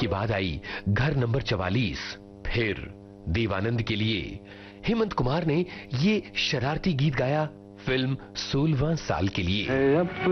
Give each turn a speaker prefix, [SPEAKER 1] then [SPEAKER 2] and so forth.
[SPEAKER 1] इसके बाद आई घर नंबर 44। फिर देवानंद के लिए हेमंत कुमार ने ये शरारती गीत गाया फिल्म 16वां साल के लिए।